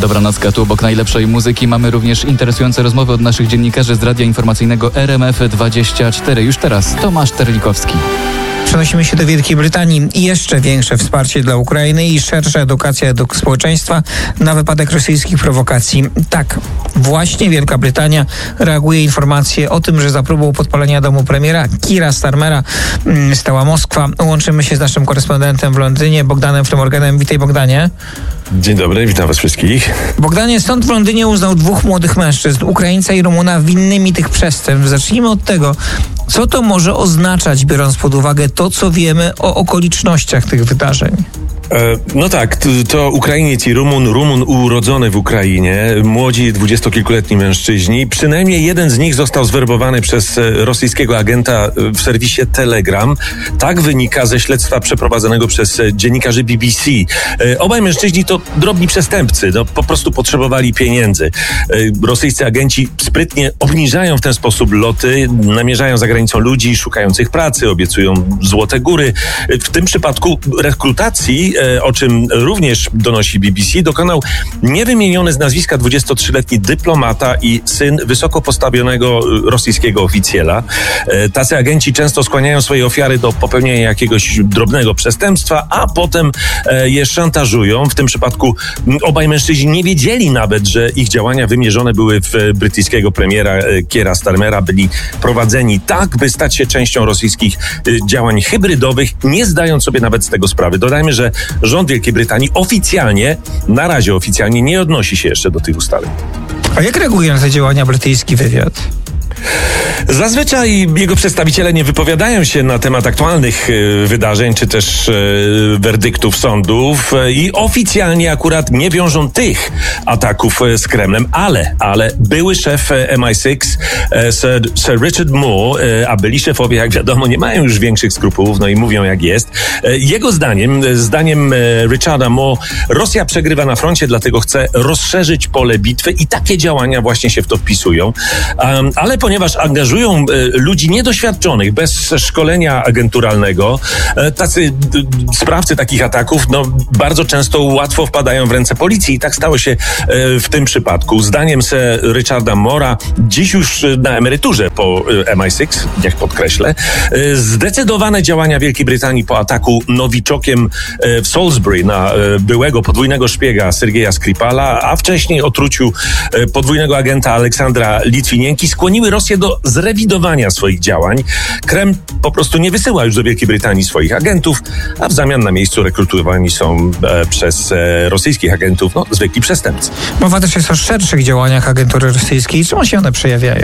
Dobranocka, tu obok najlepszej muzyki mamy również interesujące rozmowy od naszych dziennikarzy z Radia Informacyjnego RMF24. Już teraz Tomasz Terlikowski. Przenosimy się do Wielkiej Brytanii i jeszcze większe wsparcie dla Ukrainy i szersza edukacja społeczeństwa na wypadek rosyjskich prowokacji. Tak, właśnie Wielka Brytania reaguje informacje o tym, że za próbą podpalenia domu premiera Keira Starmera stała Moskwa. Łączymy się z naszym korespondentem w Londynie, Bogdanem Flemorganem. Witaj, Bogdanie. Dzień dobry, witam was wszystkich. Bogdanie, sąd w Londynie uznał 2 młodych mężczyzn, Ukraińca i Rumuna, winnymi tych przestępstw. Zacznijmy od tego, co to może oznaczać, biorąc pod uwagę to, co wiemy o okolicznościach tych wydarzeń. No tak, to Ukrainiec i Rumun urodzony w Ukrainie, młodzi 20-kilkuletni mężczyźni. Przynajmniej jeden z nich został zwerbowany przez rosyjskiego agenta w serwisie Telegram. Tak wynika ze śledztwa przeprowadzonego przez dziennikarzy BBC. Obaj mężczyźni to drobni przestępcy, po prostu potrzebowali pieniędzy. Rosyjscy agenci sprytnie obniżają w ten sposób loty, namierzają za granicą ludzi szukających pracy, obiecują złote góry. W tym przypadku rekrutacji, o czym również donosi BBC, dokonał niewymieniony z nazwiska 23-letni dyplomata i syn wysoko postawionego rosyjskiego oficjela. Tacy agenci często skłaniają swoje ofiary do popełnienia jakiegoś drobnego przestępstwa, a potem je szantażują. W tym przypadku obaj mężczyźni nie wiedzieli nawet, że ich działania wymierzone były w brytyjskiego premiera Keira Starmera. Byli prowadzeni tak, by stać się częścią rosyjskich działań hybrydowych, nie zdając sobie nawet z tego sprawy. Dodajmy, że rząd Wielkiej Brytanii na razie oficjalnie nie odnosi się jeszcze do tych ustaleń. A jak reaguje na te działania brytyjski wywiad? Zazwyczaj jego przedstawiciele nie wypowiadają się na temat aktualnych wydarzeń, czy też werdyktów sądów i oficjalnie akurat nie wiążą tych ataków z Kremlem, ale były szef MI6, Sir Richard Moore, a byli szefowie, jak wiadomo, nie mają już większych skrupułów, no i mówią jak jest. Jego zdaniem Richarda Moore, Rosja przegrywa na froncie, dlatego chce rozszerzyć pole bitwy i takie działania właśnie się w to wpisują. Ale ponieważ angażują ludzi niedoświadczonych, bez szkolenia agenturalnego, tacy sprawcy takich ataków, bardzo często łatwo wpadają w ręce policji i tak stało się w tym przypadku. Zdaniem Sir Richarda Moore'a, dziś już na emeryturze po MI6, niech podkreślę, zdecydowane działania Wielkiej Brytanii po ataku nowiczokiem w Salisbury na byłego podwójnego szpiega Sergeja Skripala, a wcześniej otruciu podwójnego agenta Aleksandra Litwinienki skłoniły Rosję do zrewidowania swoich działań. Kreml po prostu nie wysyła już do Wielkiej Brytanii swoich agentów, a w zamian na miejscu rekrutowani są przez rosyjskich agentów zwykli przestępcy. Mowa też jest o szerszych działaniach agentury rosyjskiej. Czemu się one przejawiają?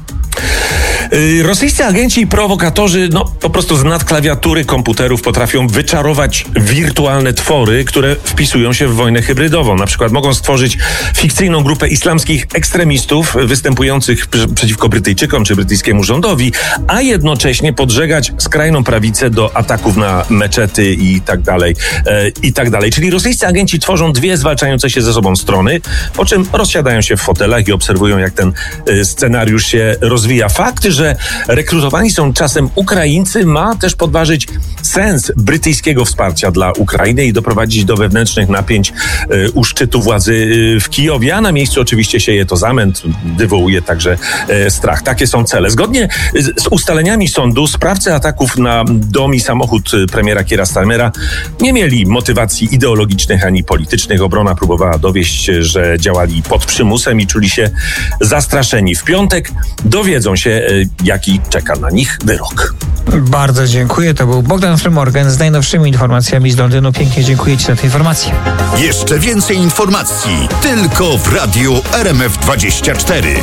Rosyjscy agenci i prowokatorzy po prostu z nad klawiatury komputerów potrafią wyczarować wirtualne twory, które wpisują się w wojnę hybrydową. Na przykład mogą stworzyć fikcyjną grupę islamskich ekstremistów występujących przeciwko Brytyjczykom czy brytyjskiemu rządowi, a jednocześnie podżegać skrajną prawicę do ataków na meczety i tak dalej. Czyli rosyjscy agenci tworzą dwie zwalczające się ze sobą strony, po czym rozsiadają się w fotelach i obserwują, jak ten scenariusz się rozwija. Fakt, że rekrutowani są czasem Ukraińcy, ma też podważyć sens brytyjskiego wsparcia dla Ukrainy i doprowadzić do wewnętrznych napięć u szczytu władzy w Kijowie, a na miejscu oczywiście sieje to zamęt, wywołuje także strach. Takie są cele. Zgodnie z ustaleniami sądu sprawcy ataków na dom i samochód premiera Keira Starmera nie mieli motywacji ideologicznych ani politycznych. Obrona próbowała dowieść, że działali pod przymusem i czuli się zastraszeni. W piątek dowiedzą się, jaki czeka na nich wyrok. Bardzo dziękuję. To był Bogdan Flemorgan z najnowszymi informacjami z Londynu. Pięknie dziękuję Ci za te informacje. Jeszcze więcej informacji tylko w Radiu RMF24.